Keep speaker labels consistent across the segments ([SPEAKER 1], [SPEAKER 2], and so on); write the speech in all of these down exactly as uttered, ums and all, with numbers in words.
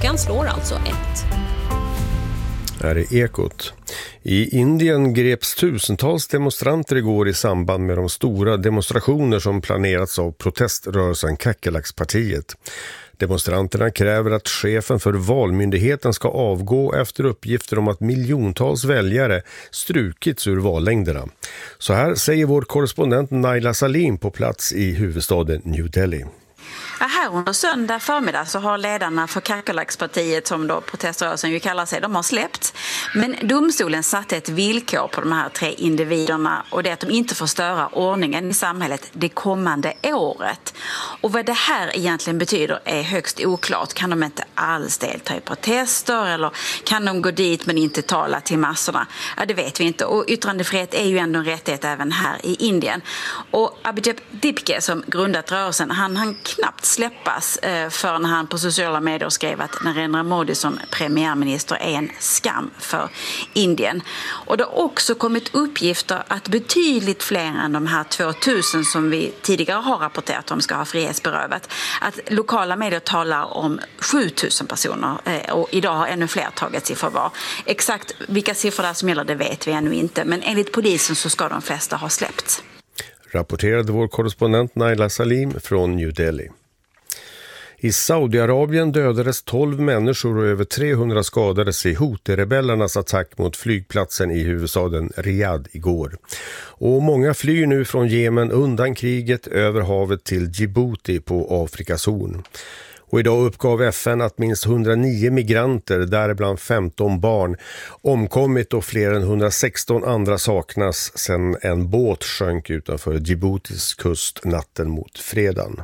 [SPEAKER 1] Klockan slår alltså ett.
[SPEAKER 2] Här är Ekot. I Indien greps tusentals demonstranter igår i samband med de stora demonstrationer som planerats av proteströrelsen Kakelaks-partiet. Demonstranterna kräver att chefen för valmyndigheten ska avgå efter uppgifter om att miljontals väljare strukits ur vallängderna. Så här säger vår korrespondent Naila Salim på plats i huvudstaden New Delhi.
[SPEAKER 3] Ja, här under söndag förmiddag så har ledarna för Kakelaks-partiet, som då proteströrelsen ju kallar sig, de har släppt. Men domstolen satte ett villkor på de här tre individerna, och det är att de inte får störa ordningen i samhället det kommande året. Och vad det här egentligen betyder är högst oklart. Kan de inte alls delta i protester, eller kan de gå dit men inte tala till massorna? Ja, det vet vi inte. Och yttrandefrihet är ju ändå en rättighet även här i Indien. Och Abhijit Dipke, som grundat rörelsen, han han knappt släppas eh, förrän han på sociala medier skrev att Narendra Modi som premiärminister är en skam för Indien. Och det har också kommit uppgifter att betydligt fler än de här tvåtusen som vi tidigare har rapporterat om ska ha frihetsberövat. Att lokala medier talar om sjutusen personer eh, och idag har ännu fler tagits i förvar. Exakt vilka siffror där som gäller det vet vi ännu inte, men enligt polisen så ska de flesta ha släppts.
[SPEAKER 2] Rapporterade vår korrespondent Naila Salim från New Delhi. I Saudiarabien dödades tolv människor och över trehundra skadades i Houthi-rebellernas attack mot flygplatsen i huvudstaden Riyadh igår. Och många flyr nu från Jemen undan kriget över havet till Djibouti på Afrikas horn. Och idag uppgav F N att minst hundranio migranter, däribland femton barn, omkommit och fler än hundrasexton andra saknas sedan en båt sjönk utanför Djiboutis kust natten mot fredagen.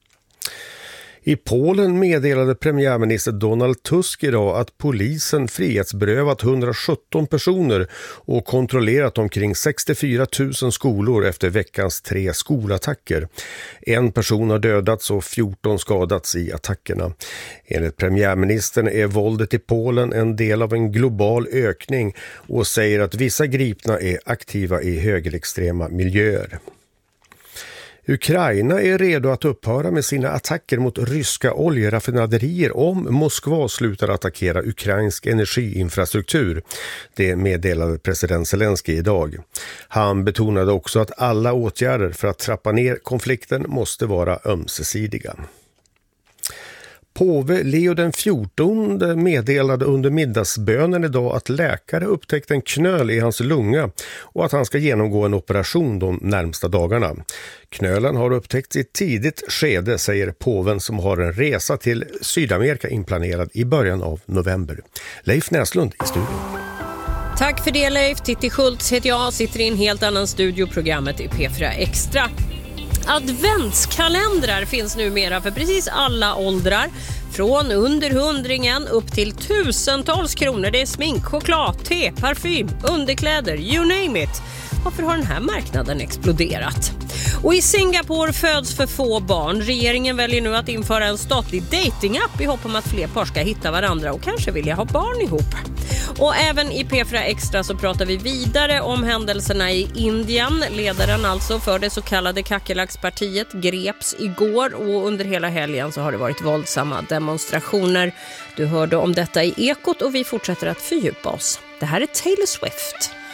[SPEAKER 2] I Polen meddelade premiärminister Donald Tusk idag att polisen frihetsberövat hundrasjutton personer och kontrollerat omkring sextiofyra tusen skolor efter veckans tre skolattacker. En person har dödats och fjorton skadats i attackerna. Enligt premiärministern är våldet i Polen en del av en global ökning och säger att vissa gripna är aktiva i högerextrema miljöer. Ukraina är redo att upphöra med sina attacker mot ryska oljeraffinaderier om Moskva slutar attackera ukrainsk energiinfrastruktur. Det meddelade president Zelensky idag. Han betonade också att alla åtgärder för att trappa ner konflikten måste vara ömsesidiga. Påve Leo den fjortonde meddelade under middagsbönen idag att läkare upptäckt en knöl i hans lunga och att han ska genomgå en operation de närmsta dagarna. Knölen har upptäckts i ett tidigt skede, säger påven, som har en resa till Sydamerika inplanerad i början av november. Leif Näslund i studion.
[SPEAKER 1] Tack för det, Leif. Titti Schultz heter jag, sitter i en helt annan studio. Programmet i P fyra Extra. Adventskalendrar finns numera för precis alla åldrar. Från under hundringen upp till tusentals kronor. Det är smink, choklad, te, parfym, underkläder, you name it. Varför har den här marknaden exploderat? Och i Singapore föds för få barn. Regeringen väljer nu att införa en statlig datingapp i hopp om att fler par ska hitta varandra och kanske vilja ha barn ihop. Och även i P fyra Extra så pratar vi vidare om händelserna i Indien. Ledaren alltså för det så kallade Kakelaks-partiet greps igår och under hela helgen så har det varit våldsamma demonstrationer. Du hörde om detta i Ekot och vi fortsätter att fördjupa oss. Det här är Taylor Swift.